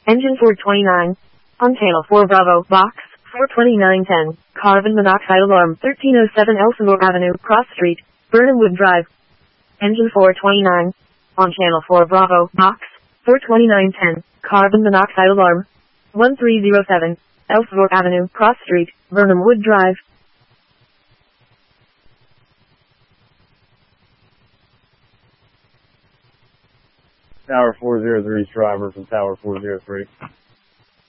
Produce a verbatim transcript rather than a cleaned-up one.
Engine four twenty-nine. On channel four Bravo, box, four twenty-nine ten, carbon monoxide alarm, thirteen oh seven Elsinore Avenue, Cross Street, Burnham Wood Drive. Engine four twenty-nine. On channel four Bravo, box, four twenty-nine ten, carbon monoxide alarm, one three oh seven, Elsinore Avenue, Cross Street, Burnham Wood Drive. Tower four oh three driver from Tower four oh three.